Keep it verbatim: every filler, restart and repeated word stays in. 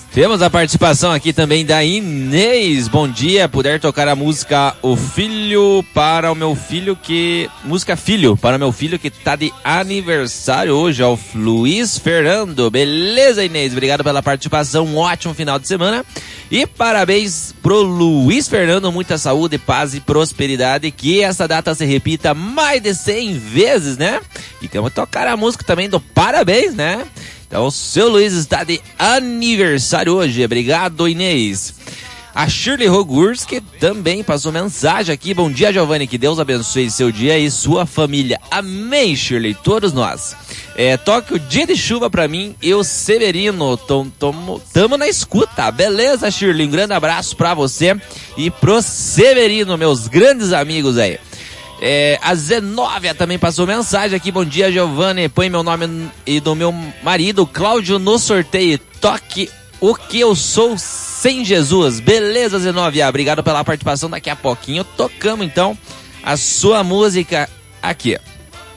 Temos a participação aqui também da Inês. Bom dia, puder tocar a música O Filho para o meu filho que... Música Filho para o meu filho que tá de aniversário hoje, é o Luiz Fernando. Beleza, Inês? Obrigado pela participação, um ótimo final de semana. E parabéns pro Luiz Fernando, muita saúde, paz e prosperidade. Que essa data se repita mais de cem vezes, né? E temos que tocar a música também do parabéns, né? Então, o seu Luiz está de aniversário hoje. Obrigado, Inês. A Shirley Rogurski também passou mensagem aqui. Bom dia, Giovanni. Que Deus abençoe seu dia e sua família. Amém, Shirley. Todos nós. É, toque o Dia de Chuva pra mim e o Severino. Tom, tom, tamo na escuta. Beleza, Shirley? Um grande abraço pra você e pro Severino, meus grandes amigos aí. É, a Zenóvia também passou mensagem aqui. Bom dia, Giovanni. Põe meu nome e do meu marido, Cláudio, no sorteio. Toque o que eu sou sem Jesus. Beleza, Zenóvia? Obrigado pela participação. Daqui a pouquinho tocamos, então, a sua música aqui.